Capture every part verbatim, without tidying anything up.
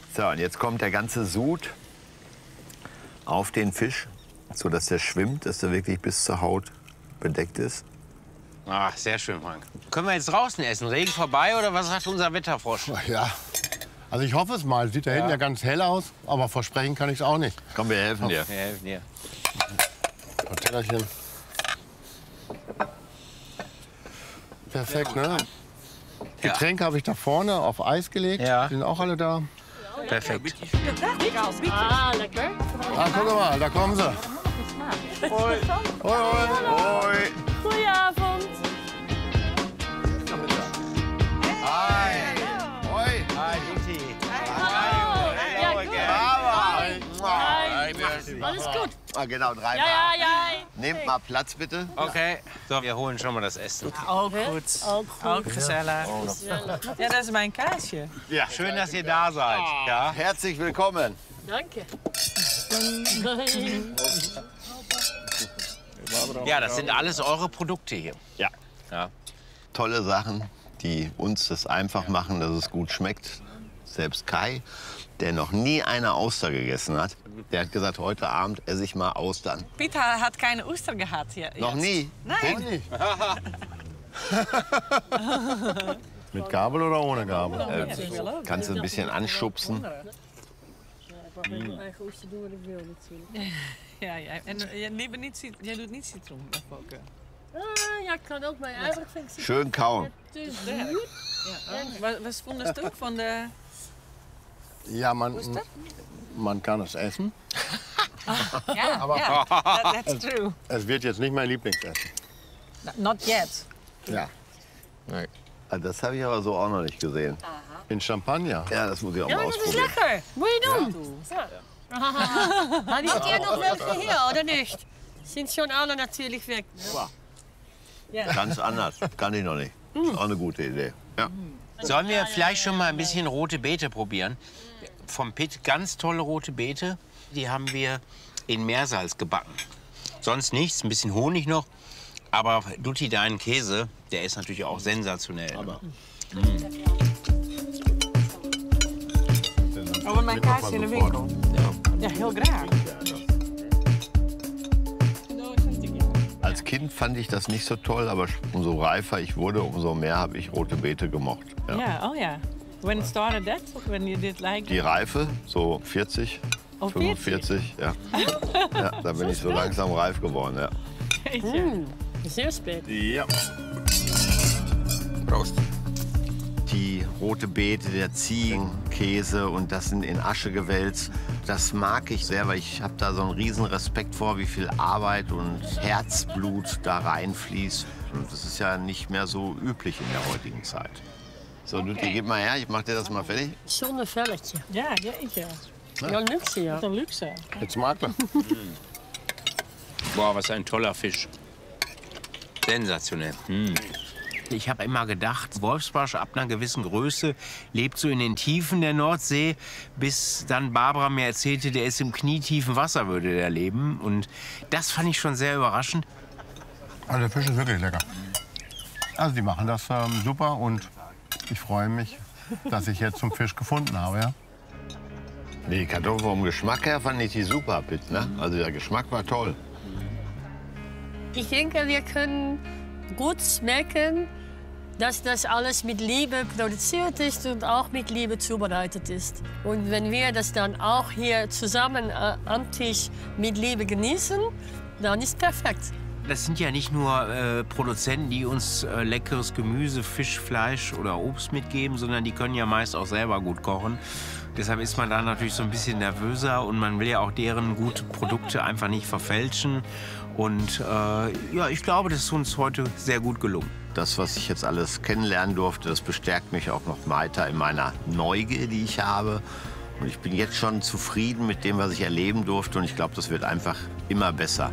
So, und jetzt kommt der ganze Sud auf den Fisch, sodass der schwimmt, dass er wirklich bis zur Haut bedeckt ist. Ach, sehr schön, Frank. Können wir jetzt draußen essen? Regen vorbei oder was sagt unser Wetterfrosch? Ja, also ich hoffe es mal. Sieht da hinten ja ganz hell aus, aber versprechen kann ich es auch nicht. Komm, wir helfen dir. Wir helfen dir. Ein Tellerchen. Perfekt, ne? Getränke habe ich da vorne auf Eis gelegt. Ja. Die sind auch alle da. Perfekt. Ah, lekker. Ah, guck mal, da kommen sie. Hoi, hoi, hoi. Goedenavond. Hi. Hoi. Hi, Dutti. Ja, gut. Hi. Alles gut. Ah, genau, dreimal. Ja, ja, ja. Nehmt mal Platz, bitte. Okay, so, wir holen schon mal das Essen. Ook goed. Ook goed. Ook gezellig. Ja, dat is mijn kaasje. Ja. Schön, dass ihr da seid. Ja. Herzlich willkommen. Danke. ja, das sind alles eure Produkte hier. Ja. Ja. Tolle Sachen, die uns das einfach machen, dass es gut schmeckt. Selbst Kai, der noch nie eine Auster gegessen hat, der hat gesagt, heute Abend esse ich mal Austern. Pieter hat keine Oester gehad hier. Noch nie? Nein. Mit Gabel oder ohne Gabel? Äh, kannst du ein bisschen anschubsen? Eigen oester doen wat ik wil natuurlijk. Ja, ja. En jij, liever niet, cit- jij doet niet citroen of ook? eh? Ah, ja, ik kan ook, maar eigenlijk vind ik het Schön kauen. te zuur. Ja. Oh, wat, wat vond je van de... Ja, man, man kann es essen. Ja, Aber- ja. That, that's true. Es wird jetzt nicht mein Lieblingsessen. Not yet. Ja. Ah, das habe ich aber so auch noch nicht gesehen. In Champagner. Ja, das muss ich auch Ja, mal maar dat is ausprobieren. lekker. Moet je doen. Ja. Habt ihr noch welche hier, oder nicht? Sind schon alle natürlich weg. Ganz anders. Kann ich noch nicht. Ist auch eine gute Idee. Ja. Sollen wir vielleicht schon mal ein bisschen rote Beete probieren? Vom Pitt ganz tolle rote Beete. Die haben wir in Meersalz gebacken. Sonst nichts, ein bisschen Honig noch. Aber Dutti, dein Käse, der ist natürlich auch sensationell. Aber Oh, mijn kaasje in de winkel. Ja, heel graag. als Kind fand ich das nicht so toll, aber umso reifer ich wurde, umso mehr habe ich rote Beete gemocht. Ja. Ja, oh ja. When started that? When you did like... Die Reife, so vierzig, Oh, fünfundvierzig, ja. Ja, da bin ich so langsam reif geworden, ja. Sehr spät. Ja. Prost. Die rote Beete, der Ziegenkäse und das sind in Asche gewälzt. Das mag ich sehr, weil ich habe da so einen riesen Respekt vor, wie viel Arbeit und Herzblut da reinfließt. Und das ist ja nicht mehr so üblich in der heutigen Zeit. So, Dutti, gib mal her, ich mach dir das mal fertig. Zonder velletje. Ja, jeetje. Ja, luxe, ja. Wat een luxe. Jetzt Makler. Boah, was ein toller Fisch. Sensationell. Mm. Ich habe immer gedacht, Wolfsbarsch ab einer gewissen Größe lebt so in den Tiefen der Nordsee, bis dann Barbara mir erzählte, der ist im knietiefen Wasser, würde der leben. Und das fand ich schon sehr überraschend. Also der Fisch ist wirklich lecker. Also die machen das ähm, super und ich freue mich, dass ich jetzt zum Fisch gefunden habe. Ja? Die Kartoffeln vom Geschmack her fand ich die super, Pitt, ne? Also der Geschmack war toll. Ich denke, wir können gut schmecken, dass das alles mit Liebe produziert ist und auch mit Liebe zubereitet ist. Und wenn wir das dann auch hier zusammen äh, am Tisch mit Liebe genießen, dann ist perfekt. Das sind ja nicht nur äh, Produzenten, die uns äh, leckeres Gemüse, Fisch, Fleisch oder Obst mitgeben, sondern die können ja meist auch selber gut kochen. Deshalb ist man da natürlich so ein bisschen nervöser und man will ja auch deren gute Produkte einfach nicht verfälschen. Und äh, ja, ich glaube, das ist uns heute sehr gut gelungen. Das, was ich jetzt alles kennenlernen durfte, das bestärkt mich auch noch weiter in meiner Neugier, die ich habe. Und ich bin jetzt schon zufrieden mit dem, was ich erleben durfte. Und ich glaube, das wird einfach immer besser.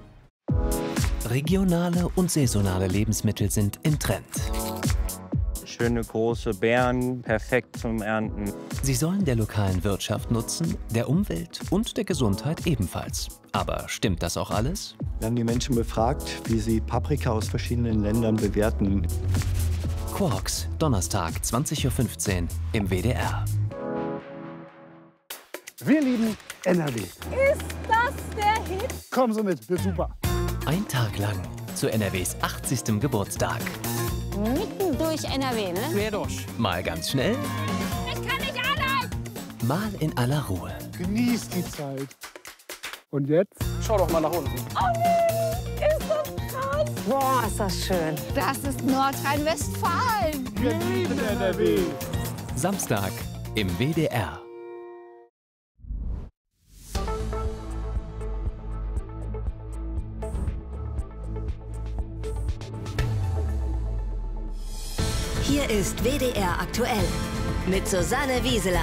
Regionale und saisonale Lebensmittel sind im Trend. schöne große Beeren, perfekt zum Ernten. Sie sollen der lokalen Wirtschaft nutzen, der Umwelt und der Gesundheit ebenfalls. Aber stimmt das auch alles? Wir haben die Menschen befragt, wie sie Paprika aus verschiedenen Ländern bewerten. Quarks, Donnerstag, zwanzig Uhr fünfzehn im W D R. Wir lieben N R W. Ist das der Hit? Kommen Sie mit, wird super. Ein Tag lang zu N R Ws achtzigstem Geburtstag. Mitten durch N R W, ne? Quer durch. Mal ganz schnell. Ich kann nicht allein. Mal in aller Ruhe. Genießt die Zeit. Und jetzt? Schau doch mal nach unten. Oh nee, ist das krass. Boah, ist das schön. Das ist Nordrhein-Westfalen. Wir lieben N R W. Samstag im W D R. Hier ist W D R aktuell mit Susanne Wieseler.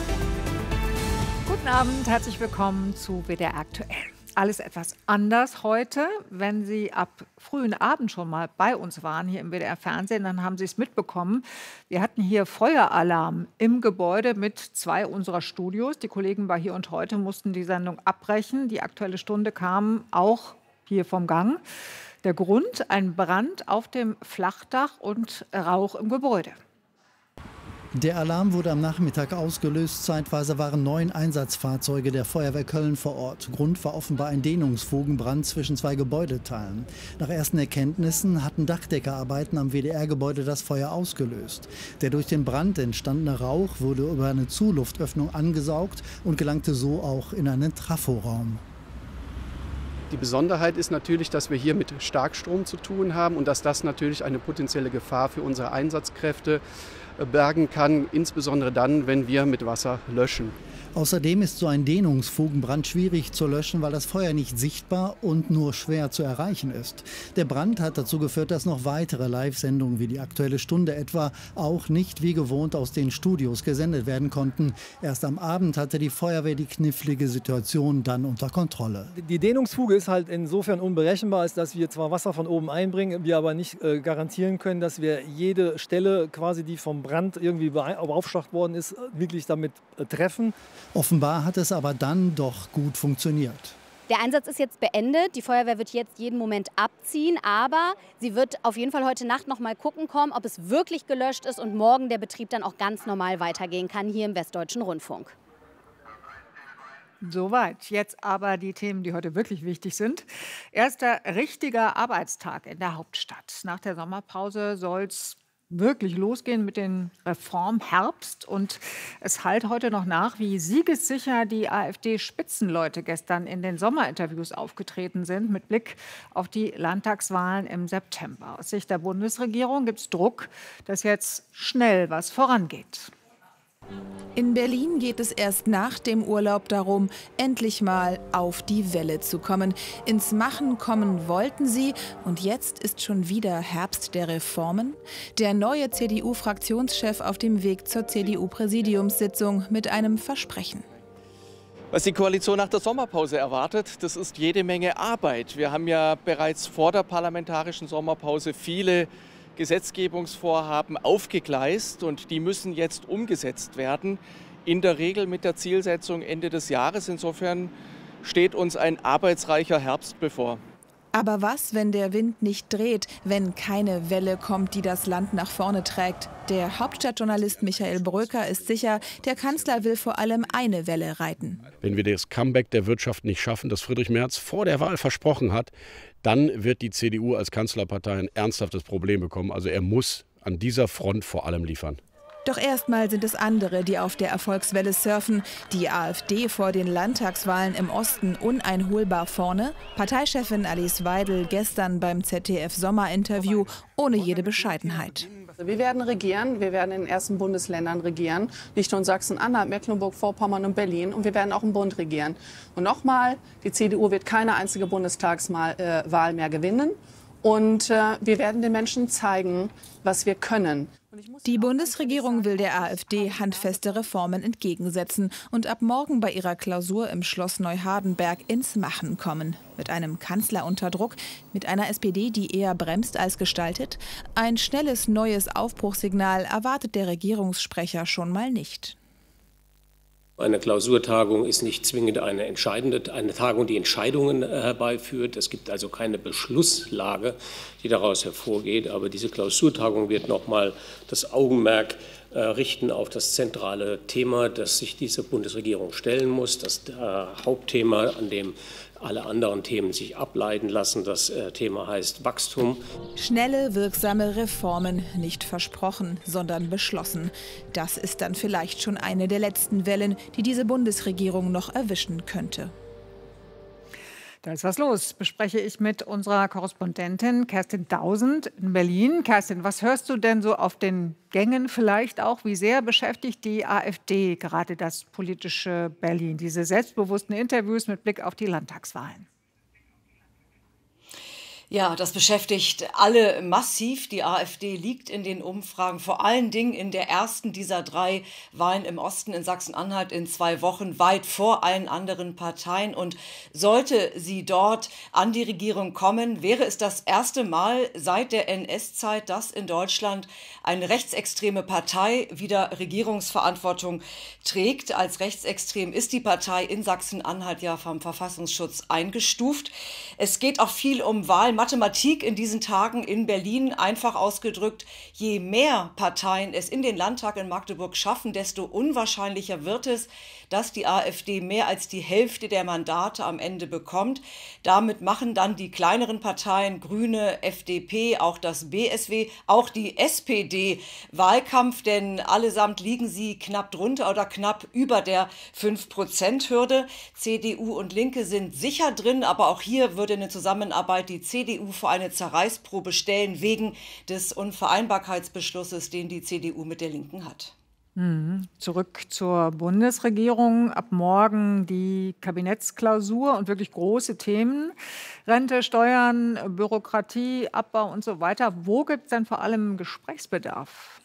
Guten Abend, herzlich willkommen zu W D R aktuell. Alles etwas anders heute. Wenn Sie ab frühen Abend schon mal bei uns waren hier im W D R Fernsehen, dann haben Sie es mitbekommen. Wir hatten hier Feueralarm im Gebäude mit zwei unserer Studios. Die Kollegen bei Hier und Heute mussten die Sendung abbrechen. Die Aktuelle Stunde kam auch hier vom Gang. Der Grund: ein Brand auf dem Flachdach und Rauch im Gebäude. Der Alarm wurde am Nachmittag ausgelöst. Zeitweise waren neun Einsatzfahrzeuge der Feuerwehr Köln vor Ort. Grund war offenbar ein Dehnungsfugenbrand zwischen zwei Gebäudeteilen. Nach ersten Erkenntnissen hatten Dachdeckerarbeiten am W D R-Gebäude das Feuer ausgelöst. Der durch den Brand entstandene Rauch wurde über eine Zuluftöffnung angesaugt und gelangte so auch in einen Traforaum. Die Besonderheit ist natürlich, dass wir hier mit Starkstrom zu tun haben und dass das natürlich eine potenzielle Gefahr für unsere Einsatzkräfte bergen kann, insbesondere dann, wenn wir mit Wasser löschen. Außerdem ist so ein Dehnungsfugenbrand schwierig zu löschen, weil das Feuer nicht sichtbar und nur schwer zu erreichen ist. Der Brand hat dazu geführt, dass noch weitere Live-Sendungen wie die Aktuelle Stunde etwa auch nicht wie gewohnt aus den Studios gesendet werden konnten. Erst am Abend hatte die Feuerwehr die knifflige Situation dann unter Kontrolle. Die Dehnungsfuge ist halt insofern unberechenbar, als dass wir zwar Wasser von oben einbringen, wir aber nicht äh, garantieren können, dass wir jede Stelle, quasi die vom Brand irgendwie beaufschlagt worden ist, wirklich damit äh, treffen. Offenbar hat es aber dann doch gut funktioniert. Der Einsatz ist jetzt beendet. Die Feuerwehr wird jetzt jeden Moment abziehen. Aber sie wird auf jeden Fall heute Nacht noch mal gucken kommen, ob es wirklich gelöscht ist und morgen der Betrieb dann auch ganz normal weitergehen kann hier im Westdeutschen Rundfunk. Soweit. Jetzt aber die Themen, die heute wirklich wichtig sind. Erster richtiger Arbeitstag in der Hauptstadt. Nach der Sommerpause soll es wirklich losgehen mit den Reformherbst. Und es hallt heute noch nach, wie siegessicher die AfD-Spitzenleute gestern in den Sommerinterviews aufgetreten sind, mit Blick auf die Landtagswahlen im September. Aus Sicht der Bundesregierung gibt es Druck, dass jetzt schnell was vorangeht. In Berlin geht es erst nach dem Urlaub darum, endlich mal auf die Welle zu kommen. Ins Machen kommen wollten sie und jetzt ist schon wieder Herbst der Reformen. Der neue C D U-Fraktionschef auf dem Weg zur C D U-Präsidiumssitzung mit einem Versprechen. Was die Koalition nach der Sommerpause erwartet, das ist jede Menge Arbeit. Wir haben ja bereits vor der parlamentarischen Sommerpause viele Gesetzgebungsvorhaben aufgegleist und die müssen jetzt umgesetzt werden. In der Regel mit der Zielsetzung Ende des Jahres. Insofern steht uns ein arbeitsreicher Herbst bevor. Aber was, wenn der Wind nicht dreht, wenn keine Welle kommt, die das Land nach vorne trägt? Der Hauptstadtjournalist Michael Bröker ist sicher, der Kanzler will vor allem eine Welle reiten. Wenn wir das Comeback der Wirtschaft nicht schaffen, das Friedrich Merz vor der Wahl versprochen hat, dann wird die C D U als Kanzlerpartei ein ernsthaftes Problem bekommen. Also er muss an dieser Front vor allem liefern. Doch erstmal sind es andere, die auf der Erfolgswelle surfen. Die AfD vor den Landtagswahlen im Osten uneinholbar vorne. Parteichefin Alice Weidel gestern beim Z D F-Sommerinterview ohne jede Bescheidenheit. Wir werden regieren, wir werden in den ersten Bundesländern regieren, nicht nur in Sachsen-Anhalt, Mecklenburg-Vorpommern und Berlin, und wir werden auch im Bund regieren. Und nochmal, die C D U wird keine einzige Bundestagswahl mehr gewinnen und äh, wir werden den Menschen zeigen, was wir können. Die Bundesregierung will der AfD handfeste Reformen entgegensetzen und ab morgen bei ihrer Klausur im Schloss Neuhardenberg ins Machen kommen. Mit einem Kanzler unter Druck, mit einer S P D, die eher bremst als gestaltet. Ein schnelles neues Aufbruchssignal erwartet der Regierungssprecher schon mal nicht. Eine Klausurtagung ist nicht zwingend eine entscheidende, eine Tagung, die Entscheidungen herbeiführt. Es gibt also keine Beschlusslage, die daraus hervorgeht. Aber diese Klausurtagung wird noch mal das Augenmerk äh, richten auf das zentrale Thema, das sich diese Bundesregierung stellen muss. Das äh, Hauptthema, an dem alle anderen Themen sich ableiten lassen. Das äh, Thema heißt Wachstum. Schnelle, wirksame Reformen, nicht versprochen, sondern beschlossen. Das ist dann vielleicht schon eine der letzten Wellen, die diese Bundesregierung noch erwischen könnte. Da ist was los, bespreche ich mit unserer Korrespondentin Kerstin Dausend in Berlin. Kerstin, was hörst du denn so auf den Gängen vielleicht auch? Wie sehr beschäftigt die AfD gerade das politische Berlin? Diese selbstbewussten Interviews mit Blick auf die Landtagswahlen. Ja, das beschäftigt alle massiv. Die AfD liegt in den Umfragen, vor allen Dingen in der ersten dieser drei Wahlen im Osten in Sachsen-Anhalt in zwei Wochen, weit vor allen anderen Parteien. Und sollte sie dort an die Regierung kommen, wäre es das erste Mal seit der N S-Zeit, dass in Deutschland eine rechtsextreme Partei wieder Regierungsverantwortung trägt. Als rechtsextrem ist die Partei in Sachsen-Anhalt ja vom Verfassungsschutz eingestuft. Es geht auch viel um Wahlen. Mathematik in diesen Tagen in Berlin, einfach ausgedrückt, je mehr Parteien es in den Landtag in Magdeburg schaffen, desto unwahrscheinlicher wird es, dass die AfD mehr als die Hälfte der Mandate am Ende bekommt. Damit machen dann die kleineren Parteien, Grüne, F D P, auch das B S W, auch die S P D Wahlkampf, denn allesamt liegen sie knapp drunter oder knapp über der fünf Prozent Hürde. C D U und Linke sind sicher drin, aber auch hier würde eine Zusammenarbeit die C D U vor eine Zerreißprobe stellen, wegen des Unvereinbarkeitsbeschlusses, den die C D U mit der Linken hat. Zurück zur Bundesregierung. Ab morgen die Kabinettsklausur und wirklich große Themen. Rente, Steuern, Bürokratie, Abbau und so weiter. Wo gibt es denn vor allem Gesprächsbedarf?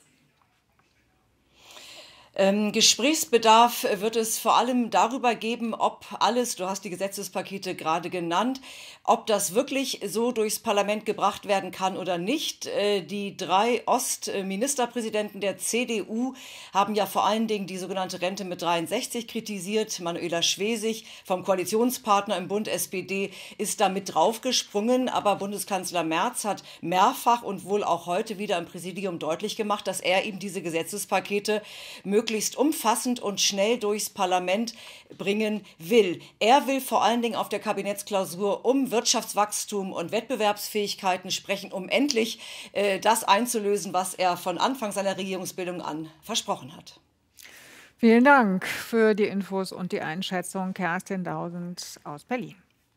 Ähm, Gesprächsbedarf wird es vor allem darüber geben, ob alles, du hast die Gesetzespakete gerade genannt, ob das wirklich so durchs Parlament gebracht werden kann oder nicht. Äh, die drei Ostministerpräsidenten der C D U haben ja vor allen Dingen die sogenannte Rente mit dreiundsechzig kritisiert. Manuela Schwesig vom Koalitionspartner im Bund S P D ist da mit draufgesprungen. Aber Bundeskanzler Merz hat mehrfach und wohl auch heute wieder im Präsidium deutlich gemacht, dass er eben diese Gesetzespakete möglichst möglichst umfassend und schnell durchs Parlament bringen will. Er will vor allen Dingen auf der Kabinettsklausur um Wirtschaftswachstum und Wettbewerbsfähigkeiten sprechen, um endlich äh, das einzulösen, was er von Anfang seiner Regierungsbildung an versprochen hat. Vielen Dank für die Infos und die Einschätzung. Kerstin Dausend aus Berlin.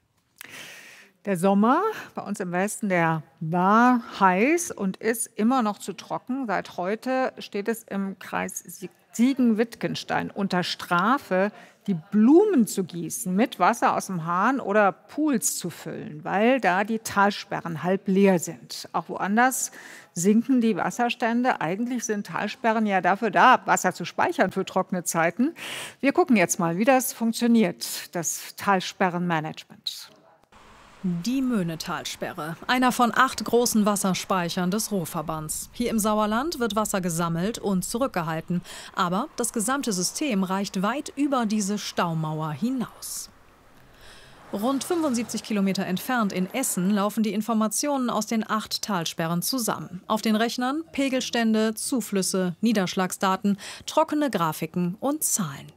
Der Sommer bei uns im Westen, der war heiß und ist immer noch zu trocken. Seit heute steht es im Kreis Siegen-Wittgenstein unter Strafe, die Blumen zu gießen, mit Wasser aus dem Hahn oder Pools zu füllen, weil da die Talsperren halb leer sind. Auch woanders sinken die Wasserstände. Eigentlich sind Talsperren ja dafür da, Wasser zu speichern für trockene Zeiten. Wir gucken jetzt mal, wie das funktioniert, das Talsperrenmanagement. Die Möhnetalsperre, einer von acht großen Wasserspeichern des Ruhrverbands. Hier im Sauerland wird Wasser gesammelt und zurückgehalten. Aber das gesamte System reicht weit über diese Staumauer hinaus. Rund fünfundsiebzig Kilometer entfernt in Essen laufen die Informationen aus den acht Talsperren zusammen. Auf den Rechnern Pegelstände, Zuflüsse, Niederschlagsdaten, trockene Grafiken und Zahlen.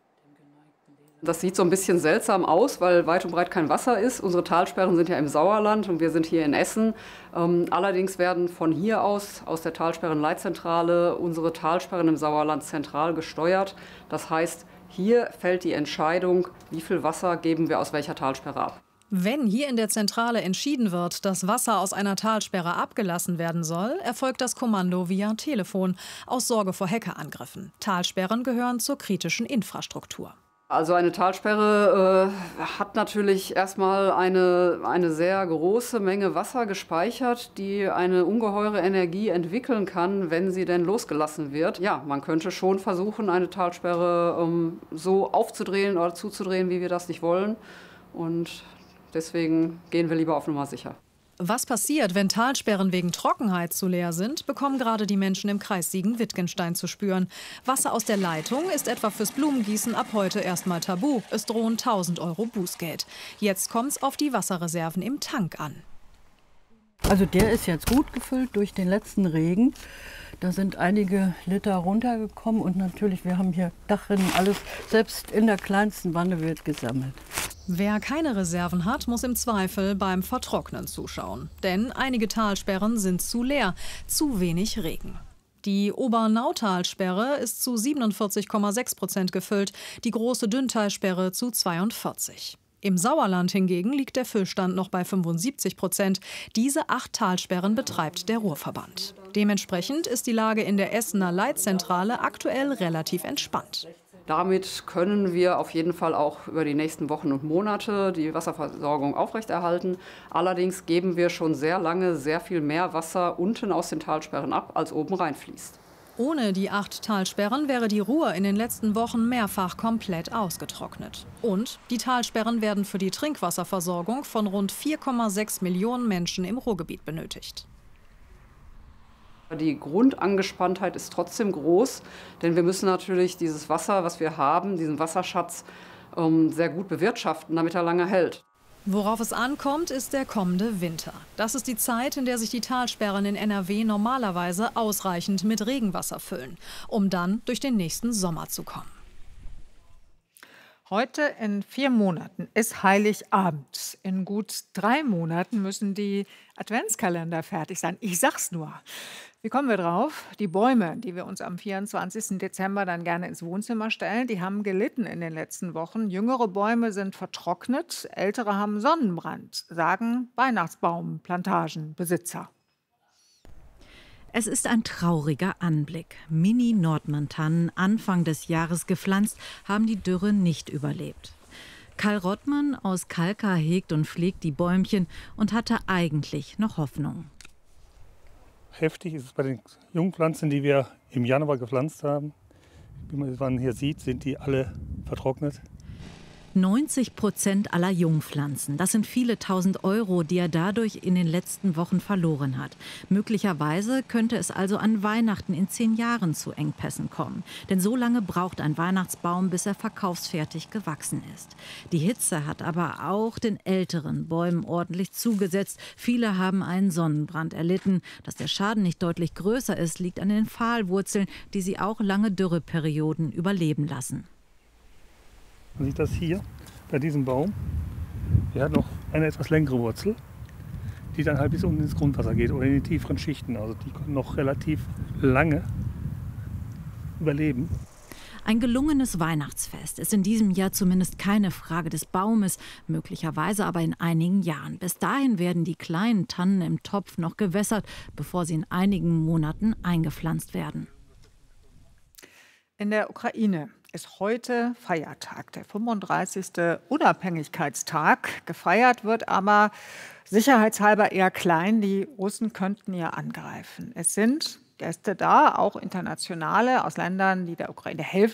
Das sieht so ein bisschen seltsam aus, weil weit und breit kein Wasser ist. Unsere Talsperren sind ja im Sauerland und wir sind hier in Essen. Ähm, allerdings werden von hier aus, aus der Talsperrenleitzentrale, unsere Talsperren im Sauerland zentral gesteuert. Das heißt, hier fällt die Entscheidung, wie viel Wasser geben wir aus welcher Talsperre ab. Wenn hier in der Zentrale entschieden wird, dass Wasser aus einer Talsperre abgelassen werden soll, erfolgt das Kommando via Telefon aus Sorge vor Hackerangriffen. Talsperren gehören zur kritischen Infrastruktur. Also eine Talsperre äh, hat natürlich erstmal eine, eine sehr große Menge Wasser gespeichert, die eine ungeheure Energie entwickeln kann, wenn sie denn losgelassen wird. Ja, man könnte schon versuchen, eine Talsperre ähm, so aufzudrehen oder zuzudrehen, wie wir das nicht wollen. Und deswegen gehen wir lieber auf Nummer sicher. Was passiert, wenn Talsperren wegen Trockenheit zu leer sind, bekommen gerade die Menschen im Kreis Siegen-Wittgenstein zu spüren. Wasser aus der Leitung ist etwa fürs Blumengießen ab heute erstmal tabu. Es drohen tausend Euro Bußgeld. Jetzt kommt es auf die Wasserreserven im Tank an. Also der ist jetzt gut gefüllt durch den letzten Regen. Da sind einige Liter runtergekommen und natürlich, wir haben hier Dachrinnen, alles, selbst in der kleinsten Wanne wird gesammelt. Wer keine Reserven hat, muss im Zweifel beim Vertrocknen zuschauen. Denn einige Talsperren sind zu leer, zu wenig Regen. Die Obernautalsperre ist zu siebenundvierzig Komma sechs Prozent gefüllt, die große Dünntalsperre zu zweiundvierzig. Im Sauerland hingegen liegt der Füllstand noch bei fünfundsiebzig Prozent. Diese acht Talsperren betreibt der Ruhrverband. Dementsprechend ist die Lage in der Essener Leitzentrale aktuell relativ entspannt. Damit können wir auf jeden Fall auch über die nächsten Wochen und Monate die Wasserversorgung aufrechterhalten. Allerdings geben wir schon sehr lange sehr viel mehr Wasser unten aus den Talsperren ab, als oben reinfließt. Ohne die acht Talsperren wäre die Ruhr in den letzten Wochen mehrfach komplett ausgetrocknet. Und die Talsperren werden für die Trinkwasserversorgung von rund vier Komma sechs Millionen Menschen im Ruhrgebiet benötigt. Die Grundangespanntheit ist trotzdem groß, denn wir müssen natürlich dieses Wasser, was wir haben, diesen Wasserschatz, sehr gut bewirtschaften, damit er lange hält. Worauf es ankommt, ist der kommende Winter. Das ist die Zeit, in der sich die Talsperren in N R W normalerweise ausreichend mit Regenwasser füllen, um dann durch den nächsten Sommer zu kommen. Heute in vier Monaten ist Heiligabend. In gut drei Monaten müssen die Adventskalender fertig sein. Ich sag's nur. Wie kommen wir drauf? Die Bäume, die wir uns am vierundzwanzigsten Dezember dann gerne ins Wohnzimmer stellen, die haben gelitten in den letzten Wochen. Jüngere Bäume sind vertrocknet, ältere haben Sonnenbrand, sagen Weihnachtsbaumplantagenbesitzer. Es ist ein trauriger Anblick. Mini-Nordmann-Tannen, Anfang des Jahres gepflanzt, haben die Dürre nicht überlebt. Karl Rottmann aus Kalkar hegt und pflegt die Bäumchen und hatte eigentlich noch Hoffnung. Heftig ist es bei den Jungpflanzen, die wir im Januar gepflanzt haben. Wie man hier sieht, sind die alle vertrocknet. neunzig Prozent aller Jungpflanzen. Das sind viele tausend Euro, die er dadurch in den letzten Wochen verloren hat. Möglicherweise könnte es also an Weihnachten in zehn Jahren zu Engpässen kommen. Denn so lange braucht ein Weihnachtsbaum, bis er verkaufsfertig gewachsen ist. Die Hitze hat aber auch den älteren Bäumen ordentlich zugesetzt. Viele haben einen Sonnenbrand erlitten. Dass der Schaden nicht deutlich größer ist, liegt an den Pfahlwurzeln, die sie auch lange Dürreperioden überleben lassen. Man sieht das hier bei diesem Baum. Der hat noch eine etwas längere Wurzel, die dann halt bis unten ins Grundwasser geht oder in die tieferen Schichten. Also die können noch relativ lange überleben. Ein gelungenes Weihnachtsfest ist in diesem Jahr zumindest keine Frage des Baumes, möglicherweise aber in einigen Jahren. Bis dahin werden die kleinen Tannen im Topf noch gewässert, bevor sie in einigen Monaten eingepflanzt werden. In der Ukraine ist heute Feiertag, der fünfunddreißigste Unabhängigkeitstag. Gefeiert wird aber sicherheitshalber eher klein. Die Russen könnten ja angreifen. Es sind Gäste da, auch internationale aus Ländern, die der Ukraine helfen.